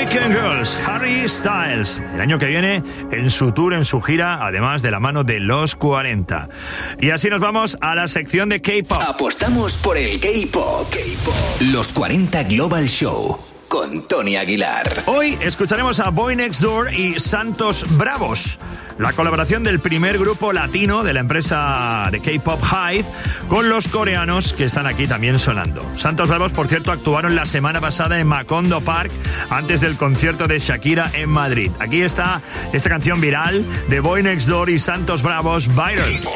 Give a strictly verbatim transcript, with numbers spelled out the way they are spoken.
American Girls, Harry Styles, el año que viene en su tour, en su gira, además de la mano de los cuarenta. Y así nos vamos a la sección de K-pop. Apostamos por el K-pop. K-pop. Los cuarenta Global Show con Tony Aguilar. Hoy escucharemos a Boy Next Door y Santos Bravos, la colaboración del primer grupo latino de la empresa de K-pop Hive con los coreanos que están aquí también sonando. Santos Bravos, por cierto, actuaron la semana pasada en Macondo Park antes del concierto de Shakira en Madrid. Aquí está esta canción viral de Boy Next Door y Santos Bravos, Byron.